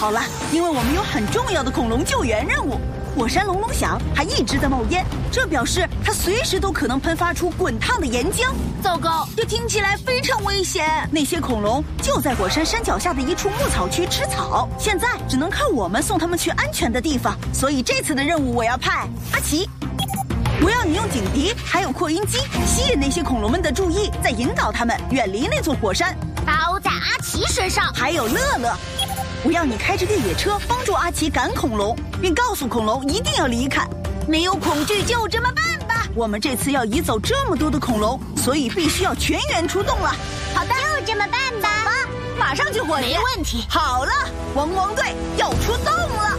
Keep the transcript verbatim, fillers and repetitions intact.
好了，因为我们有很重要的恐龙救援任务。火山隆隆响，还一直在冒烟，这表示它随时都可能喷发出滚烫的岩浆。糟糕，这听起来非常危险。那些恐龙就在火山山脚下的一处牧草区吃草，现在只能靠我们送他们去安全的地方。所以这次的任务我要派阿奇。我要你用警笛还有扩音机吸引那些恐龙们的注意，再引导他们远离那座火山。 包在阿奇身上。 还有乐乐，我要你开着越野车帮助阿奇赶恐龙，并告诉恐龙一定要离开。没有恐惧就这么办吧。我们这次要移走这么多的恐龙，所以必须要全员出动了。 好的，就这么办吧。 马上就火箭。 没问题。 好了，汪汪队要出动了。